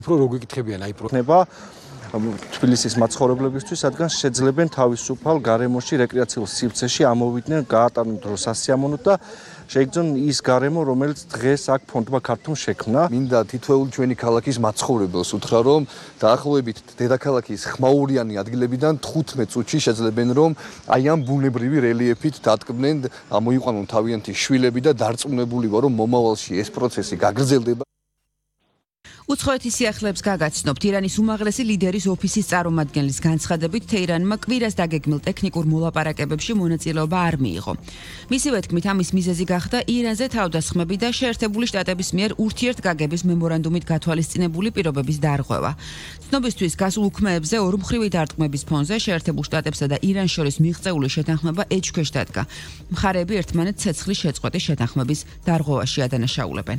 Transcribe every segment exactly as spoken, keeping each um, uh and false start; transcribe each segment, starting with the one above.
უფრო რო გიკითხებიან აი პროექტება თბილისის მაცხოვრებლებისთვის, რადგან შეძლებენ თავისუფალ გარემოში რეკრეაციულ სივრცეში ამოვიდნენ, გაატარონ დრო სასიამოვნოდ და შეიგრძნონ ის გარემო, რომელიც დღეს აქ ფონდმა ქართულ შექმნა. მინდა თითოეული ჩვენი ქალაქის მაცხოვრებელს უთხრა, რომ დაახლოებით დედაქალაქის ხმაურიანი ადგილებიდან თხუთმეტ წუთში შეძლებენ, რომ აი ამ ბუნებრივი რელიეფით დატკბნენ, ამოიყვანონ თავიანთი შვილები და დარწმუნებული ვარ, რომ მომავალში ეს პროცესი გაგრძელდება. უცხოეთის სიახლეებს გაგაცნობთ. ირანის უმაღლესი ლიდერის ოფისის წარმომადგენლის განცხადებით, თეირანმა კვირას დაგეგმილ ტექნიკურ მოლაპარაკებებში მონაწილეობა არ მიიღო. მისივე თქმით, ამის მიზეზი გახდა ირანზე თავდასხმები და შეერთებული შტატების მიერ ურთიერთგაგების მემორანდუმით გათვალისწინებული პირობების დარღვევა. ცნობისთვის გასულ უქმეებზე ორმხრივი დარტყმების ფონზე შეერთებულ შტატებსა და ირანს შორის მიღწეული შეთანხმება ეჭქვეშ დადგა. მხარეები ერთმანეთს ცეცხლის შეწყვეტის შეთანხმების დარღვევაში ადანაშაულებენ.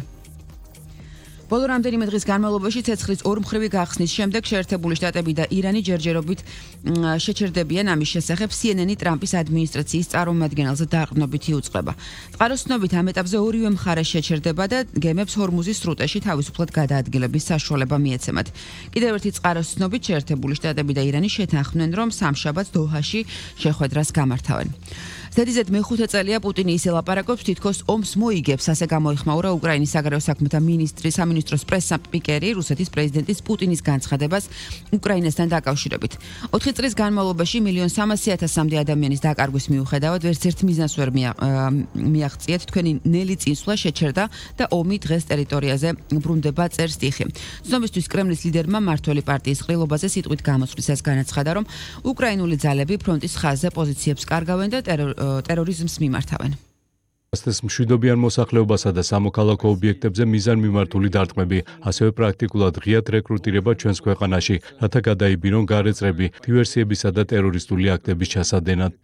ბოლო რამდენიმე დღის განმავლობაში ცეცხლის ორმხრივი გახსნის შემდეგ შეერთებული შტატები და ირანი ჯერჯერობით შეჩერდებიან ამის შესახებ C N N-ი ტრამპის ადმინისტრაციის წარმომადგენელზე დაყრდნობით იუწყება. წყაროს ცნობით ამ ეტაპზე ორივე მხარე შეჩერდება და გემებს ჰორმუზის სრუტეში თავისუფლად გადაადგილების საშუალება მიეცემათ. კიდევ ერთი წყაროს ცნობით შეერთებული შტატები და ირანი შეთანხმდნენ, რომ სამშაბათს დოჰაში შეხვედრას გამართავენ. ზედიზედ მეხუთე წელია პუტინი ისე ლაპარაკობს, თითქოს ომს მოიგებს, ასე გამოიხმაურა უკრაინის საგარეო საქმეთა მინისტრი სამინისტროს პრეს-სპიკერი რუსეთის პრეზიდენტის პუტინის განცხადებას უკრაინასთან დაკავშირებით. ოთხი წლის განმავლობაში მილიონ სამასი ათასამდე ადამიანის დაკარგვის მიუხედავად ვერც ერთ მიზანს ვერ მიაღწიეთ, თქვენი ნელი წინსვლა შეჩერდა და ომი დღეს ტერიტორიაზე ბრუნდება, წერს ტიხი. ცნობისთვის კრემლის ლიდერმა მმართველი პარტიის ყრილობაზე სიტყვით გამოსვლისას განაცხადა, რომ უკრაინული ძალები ფრონტის ხაზზე პოზიციებს კარგავენ და ტერორიზმს მიმართავენ. ეს მშვიდობიან მოსახლეობასა და სამოქალაქო ობიექტებზე მიზანმიმართული დარტყმები, ასევე პრაქტიკულად ღიად რეკრუტირება ჩვენს ქვეყანაში, რათა გადაიბინონ გარეწრები, დივერსიებისა და ტერორისტული აქტების ჩასადენად.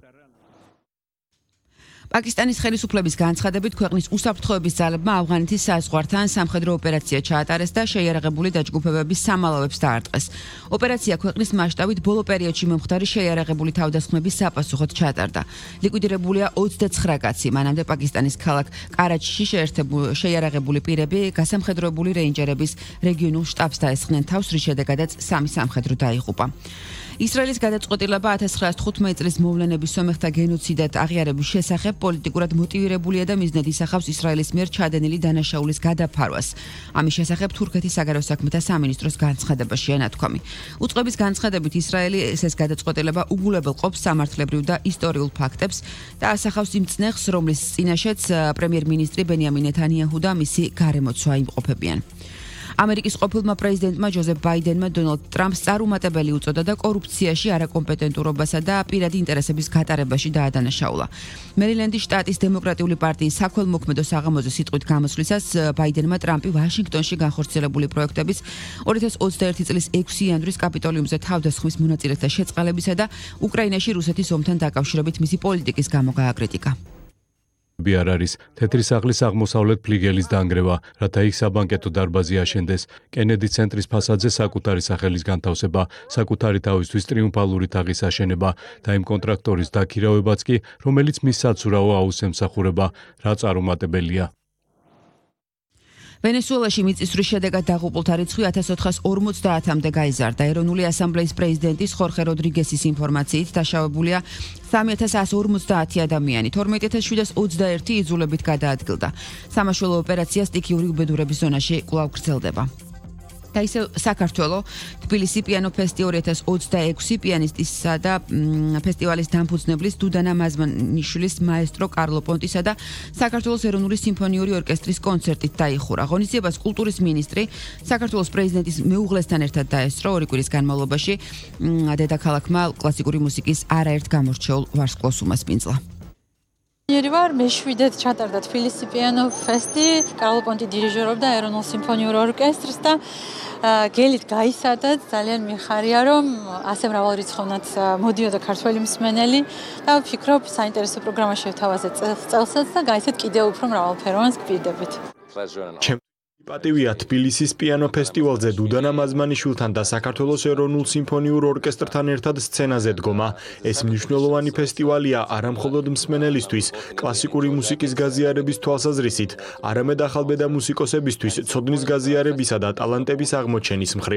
პაკისტანის ხელისუფლების განცხადებით, ქვეყნის უსაფრთხოების ძალებმა ავღანეთის საზღვართან სამხედრო ოპერაცია ჩაატარეს და შეიარაღებული დაჯგუფებების სამალავებს დაარტყეს. ოპერაცია ქვეყნის მასშტაბით ბოლო პერიოდში მომხდარი შეიარაღებული თავდასხმების საპასუხოდ ჩატარდა. ლიკვიდირებულია ოცდაცხრა კაცი. მანამდე პაკისტანის ქალაქ კარაჩში შეიარაღებული პირები გასამხედროებული რეინჯერების რეგიონულ შტაბს დაესხნენ თავს, რის შედეგადაც სამი სამხედრო დაიღუპა. ისრაელის გადაწყვეტილება ათას ცხრაას თხუთმეტი წლის მოვლენების სომეხთა გენოციდად აღიარების შესახებ პოლიტიკურად მოტივირებულია და მიზნად ისახავს ისრაელის მიერ ჩადენილი დანაშაულის გადაფარვას. ამის შესახებ თურქეთის საგარეო საქმეთა სამინისტროს განცხადებაშია ნათქვამი. უწყების განცხადებით ისრაელი ეს გადაწყვეტილება უგულებელ ყოფს სამართლებრივ და ისტორიულ ფაქტებს და ასახავს იმ წნეხს, რომლის წინაშეც პრემიერ-მინისტრი ბენიამინ ნეთანიაჰუ და მისი გარემოცვა იმყოფებიან. ამერიკის ყოფილმა პრეზიდენტმა ჯოზეფ ბაიდენმა დონალდ ტრამპს წარუმატებელი უწოდა და კორუფციაში, არაკომპეტენტურობასა და პირადი ინტერესების გატარებაში დაადანაშაულა. მერილენდის შტატის დემოკრატიული პარტიის საქველმოქმედო საღამოზე სიტყვით გამოსვლისას ბაიდენმა ტრამპი ვაშინგტონში განხორციელებული პროექტების ორი ათას ოცდაერთი წლის ექვსი იანვრის კაპიტოლიუმზე თავდასხმის მონაწილეთა შეწყალებისა და უკრაინაში რუსეთის ომთან დაკავშირებით მისი პოლიტიკის გამო გააკრიტიკა. არ არის თეთრი სახლის აღმოსავლეთ ფლიგელის დანგრევა, რათა იქ საბანკეტო დარბაზი აშენდეს. კენედის ცენტრის ფასადზე საკუთარი სახელის განთავსება, საკუთარი თავისთვის ტრიუმფალური თაღის აშენება და იმ კონტრაქტორის დაქირავებაც კი, რომელიც მის საცურაო აუზს ემსახურება, რა წარუმატებელია. ვენესუელაში მიწისძვრის შედეგად დაღუპულთა რიცხვი ათას ოთხას ორმოცდაათამდე გაიზარდა. ეროვნული ასამბლეის პრეზიდენტის ხორხე როდრიგესის ინფორმაციით დაშავებულია სამი ათას ასი ორმოცდაათი ადამიანი, თორმეტი ათას შვიდას ოცდაერთი იძულებით გადაადგილდა. სამაშველო ოპერაცია სტიქიური უბედურების ზონაში კვლავ გრძელდება. და ისევ საქართველო თბილისი პიანო ფესტი ორი ათას ოცდაექვსი პიანისტისა და ფესტივალის დამფუძნებლის დუდანა მაზმანიშვილის მაესტრო კარლო პონტისა და საქართველოს ეროვნული სიმფონიური ორკესტრის კონცერტით დაიხურა. ღონისძიებას კულტურის მინისტრი საქართველოს პრეზიდენტის მეუღლესთან ერთად დაესწრო. ორი კვირის განმავლობაში დედაქალაქმა კლასიკური მუსიკის არაერთ გამორჩეულ ვარსკვლავს უმასპინძლა. Ieri var მეშვიდედ ჩატარდა თბილისი პიანო ფესტი, კარლო პონტი დირიჟორობდა ეროვნულ სიმფონიურ ორკესტრს და გელით გაისადა, ძალიან მიხარია, რომ ასე მრავალრიცხოვნად მოდიოდა ქართველი მსმენელი და ვფიქრობ, საინტერესო პროგრამა შევთავაზეთ წელსაც და გაიცეთ კიდევ უფრო მრავალფეროვანს გვირდებით. პატივია თბილისის პიანო ფესტივალზე დუდანა მაზმანიშვილთან და საქართველოს ეროვნულ სიმფონიურ ორკესტრთან ერთად სცენაზე დგომა. ეს მნიშვნელოვანი ფესტივალია არა მხოლოდ მსმენელისთვის, კლასიკური მუსიკის გაზიარების თვალსაზრისით, არამედ ახალბედა მუსიკოსებისთვის, ცოდნის გაზიარებისა და ტალანტების აღმოჩენის მხრივ.